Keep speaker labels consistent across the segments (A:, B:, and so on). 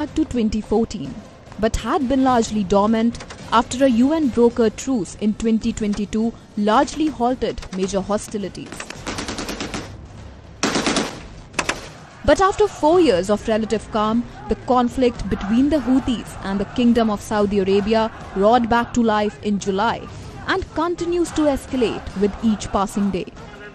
A: back to 2014, but had been largely dormant after a UN brokered truce in 2022 largely halted major hostilities. But after 4 years of relative calm, the conflict between the Houthis and the Kingdom of Saudi Arabia roared back to life in July and continues to escalate with each passing day.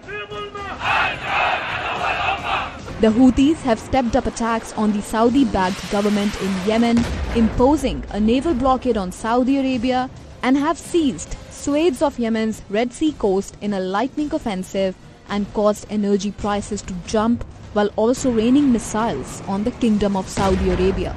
A: The Houthis have stepped up attacks on the Saudi-backed government in Yemen, imposing a naval blockade on Saudi Arabia, and have seized swathes of Yemen's Red Sea coast in a lightning offensive and caused energy prices to jump while also raining missiles on the Kingdom of Saudi Arabia.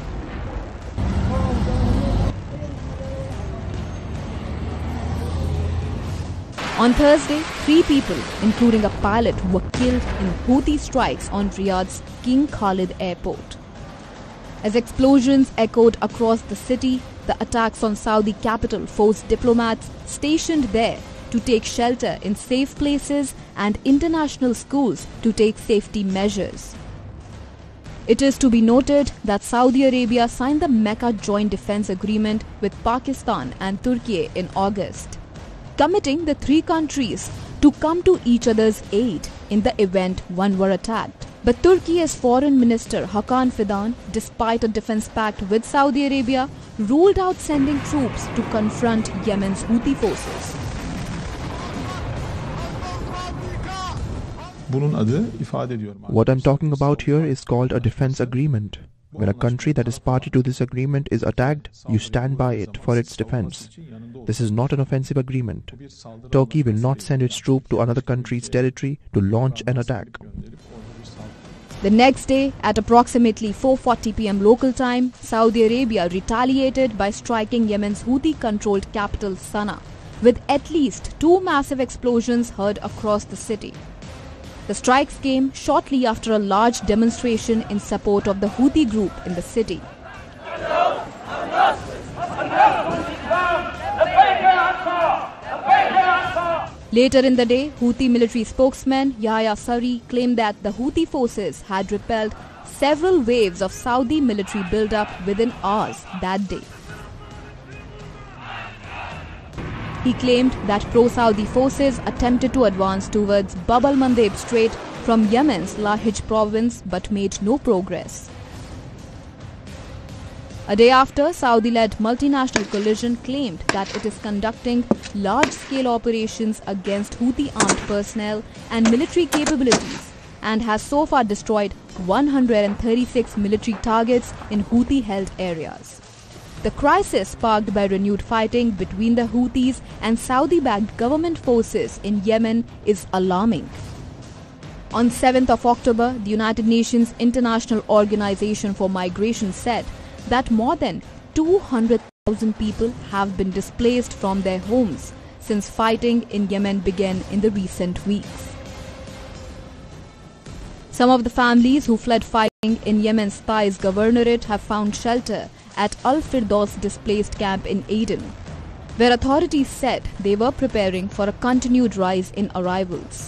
A: On Thursday, 3 people, including a pilot, were killed in Houthi strikes on Riyadh's King Khalid airport. As explosions echoed across the city, the attacks on Saudi capital forced diplomats stationed there to take shelter in safe places and international schools to take safety measures. It is to be noted that Saudi Arabia signed the Mecca Joint Defense Agreement with Pakistan and Turkey in August, committing the 3 countries to come to each other's aid in the event one were attacked. But Turkey's Foreign Minister Hakan Fidan, despite a defense pact with Saudi Arabia, ruled out sending troops to confront Yemen's Houthi forces.
B: What I'm talking about here is called a defense agreement. When a country that is party to this agreement is attacked, you stand by it for its defense. This is not an offensive agreement. Turkey will not send its troop to another country's territory to launch an attack.
A: The next day, at approximately 4:40 p.m. local time, Saudi Arabia retaliated by striking Yemen's Houthi-controlled capital Sana'a, with at least 2 massive explosions heard across the city. The strikes came shortly after a large demonstration in support of the Houthi group in the city. Later in the day, Houthi military spokesman Yahya Saree claimed that the Houthi forces had repelled several waves of Saudi military buildup within hours that day. He claimed that pro-Saudi forces attempted to advance towards Bab al-Mandeb Strait from Yemen's Lahij province but made no progress. A day after, Saudi-led multinational coalition claimed that it is conducting large-scale operations against Houthi armed personnel and military capabilities and has so far destroyed 136 military targets in Houthi-held areas. The crisis sparked by renewed fighting between the Houthis and Saudi-backed government forces in Yemen is alarming. On 7th of October, the United Nations International Organization for Migration said that more than 200,000 people have been displaced from their homes since fighting in Yemen began in the recent weeks. Some of the families who fled fighting in Yemen's Taiz governorate have found shelter at Al-Firdaus displaced camp in Aden, where authorities said they were preparing for a continued rise in arrivals.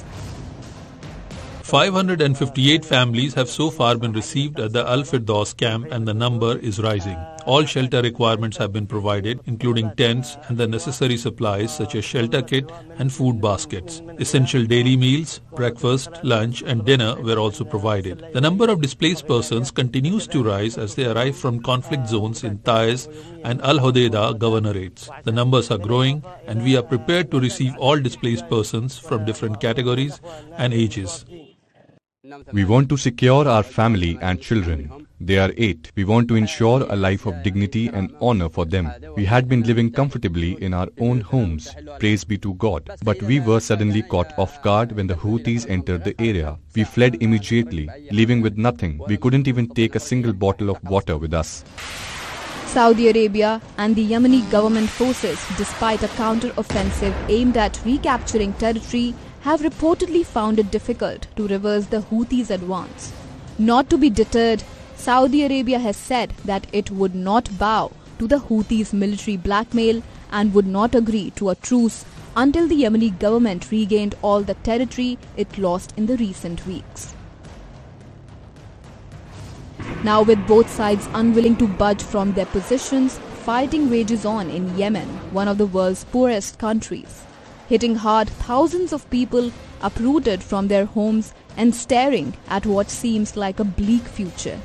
C: 558 families have so far been received at the Al-Firdaus camp and the number is rising. All shelter requirements have been provided, including tents and the necessary supplies such as shelter kit and food baskets. Essential daily meals, breakfast, lunch and dinner were also provided. The number of displaced persons continues to rise as they arrive from conflict zones in Taiz and Al-Hodeidah governorates. The numbers are growing and we are prepared to receive all displaced persons from different categories and ages.
D: We want to secure our family and children. They are 8. We want to ensure a life of dignity and honor for them. We had been living comfortably in our own homes, praise be to God. But we were suddenly caught off guard when the Houthis entered the area. We fled immediately, leaving with nothing. We couldn't even take a single bottle of water with us.
A: Saudi Arabia and the Yemeni government forces, despite a counter-offensive aimed at recapturing territory, have reportedly found it difficult to reverse the Houthis' advance. Not to be deterred, Saudi Arabia has said that it would not bow to the Houthis' military blackmail and would not agree to a truce until the Yemeni government regained all the territory it lost in the recent weeks. Now, with both sides unwilling to budge from their positions, fighting rages on in Yemen, one of the world's poorest countries. Hitting hard, thousands of people uprooted from their homes and staring at what seems like a bleak future.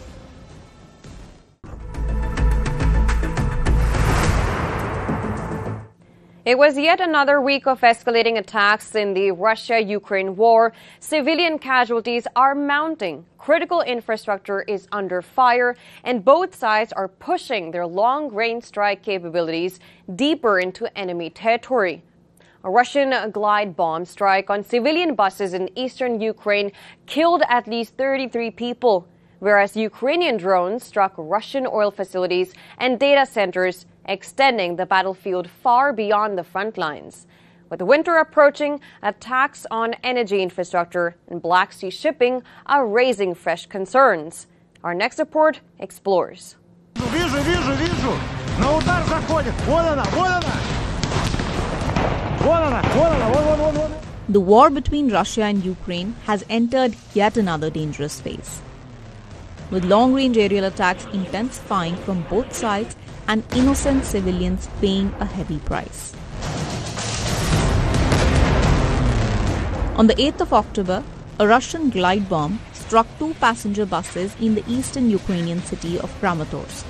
E: It was yet another week of escalating attacks in the Russia-Ukraine war. Civilian casualties are mounting. Critical infrastructure is under fire, and both sides are pushing their long-range strike capabilities deeper into enemy territory. A Russian glide bomb strike on civilian buses in eastern Ukraine killed at least 33 people, whereas Ukrainian drones struck Russian oil facilities and data centers, extending the battlefield far beyond the front lines. With winter approaching, attacks on energy infrastructure and Black Sea shipping are raising fresh concerns. Our next report explores.
F: Вижу. На удар заходит. Вот она.
A: The war between Russia and Ukraine has entered yet another dangerous phase, with long-range aerial attacks intensifying from both sides and innocent civilians paying a heavy price. On the 8th of October, a Russian glide bomb struck 2 passenger buses in the eastern Ukrainian city of Kramatorsk.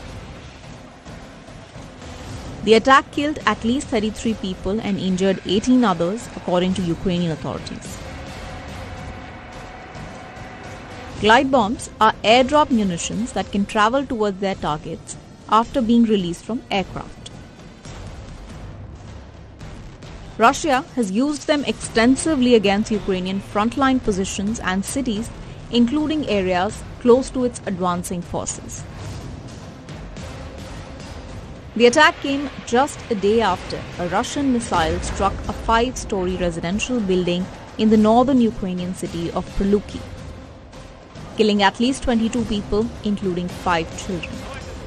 A: The attack killed at least 33 people and injured 18 others, according to Ukrainian authorities. Glide bombs are airdrop munitions that can travel towards their targets after being released from aircraft. Russia has used them extensively against Ukrainian frontline positions and cities, including areas close to its advancing forces. The attack came just a day after a Russian missile struck a 5-story residential building in the northern Ukrainian city of Pryluki, killing at least 22 people, including 5 children.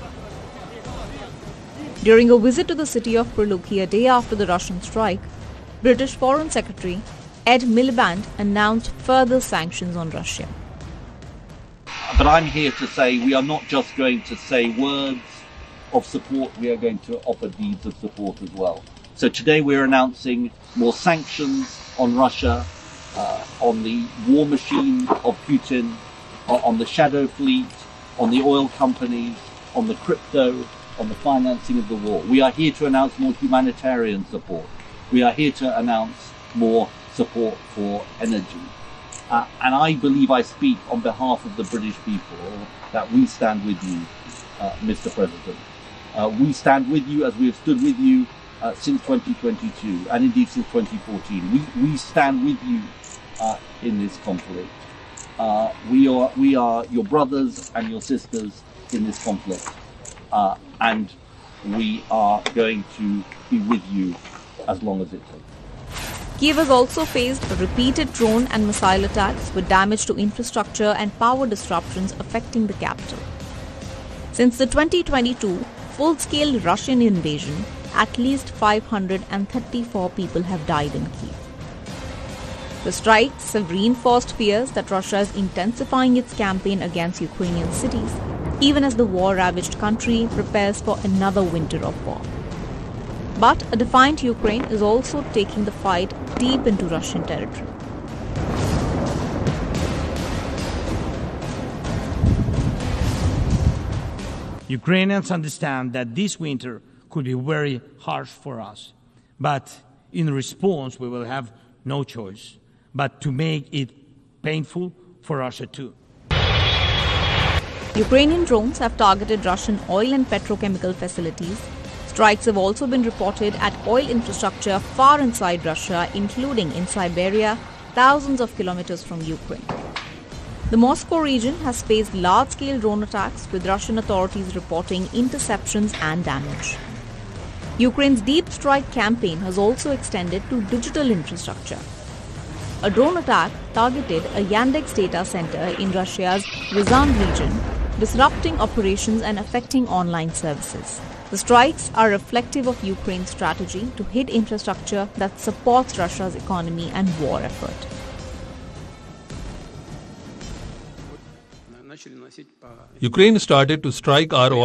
A: During a visit to the city of Pryluki a day after the Russian strike, British Foreign Secretary Ed Miliband announced further sanctions on Russia.
G: But I'm here to say we are not just going to say words of support, we are going to offer deeds of support as well. So today we're announcing more sanctions on Russia, on the war machine of Putin, on the shadow fleet, on the oil companies, on the crypto, on the financing of the war. We are here to announce more humanitarian support. We are here to announce more support for energy. And I believe I speak on behalf of the British people that we stand with you, Mr. President. We stand with you as we have stood with you since 2022 and indeed since 2014. We stand with you in this conflict. We are your brothers and your sisters in this conflict. And we are going to be with you as long as it takes.
A: Kiev has also faced repeated drone and missile attacks with damage to infrastructure and power disruptions affecting the capital. Since the 2022 full-scale Russian invasion, at least 534 people have died in Kiev. The strikes have reinforced fears that Russia is intensifying its campaign against Ukrainian cities, even as the war-ravaged country prepares for another winter of war. But a defiant Ukraine is also taking the fight deep into Russian territory.
F: Ukrainians understand that this winter could be very harsh for us. But in response, we will have no choice but to make it painful for Russia too.
A: Ukrainian drones have targeted Russian oil and petrochemical facilities. Strikes have also been reported at oil infrastructure far inside Russia, including in Siberia, thousands of kilometers from Ukraine. The Moscow region has faced large-scale drone attacks, with Russian authorities reporting interceptions and damage. Ukraine's deep strike campaign has also extended to digital infrastructure. A drone attack targeted a Yandex data center in Russia's Ryazan region, disrupting operations and affecting online services. The strikes are reflective of Ukraine's strategy to hit infrastructure that supports Russia's economy and war effort.
C: Ukraine started to strike our